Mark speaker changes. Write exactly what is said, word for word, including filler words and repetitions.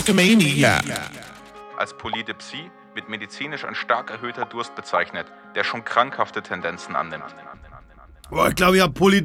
Speaker 1: Dyskomania.
Speaker 2: Als Polydipsie wird medizinisch ein stark erhöhter Durst bezeichnet, der schon krankhafte Tendenzen annimmt.
Speaker 3: Boah, ich glaube, ich habe Polydipsie.